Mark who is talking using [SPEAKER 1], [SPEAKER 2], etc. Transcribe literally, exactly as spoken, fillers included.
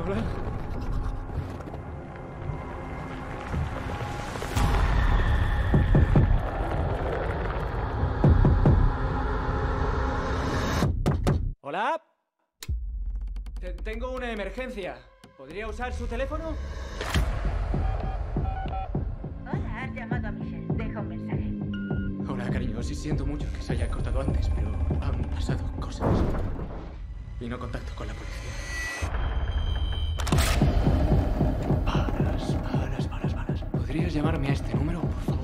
[SPEAKER 1] Hola. Hola. Te- Tengo una emergencia. ¿Podría usar su teléfono?
[SPEAKER 2] Hola, has llamado a Michelle. Deja un mensaje.
[SPEAKER 1] Hola, cariño. Sí, siento mucho que se haya cortado antes, pero han pasado cosas. Y no contacto con la policía. Balas, balas, balas, balas. ¿Podrías llamarme a este número, por favor?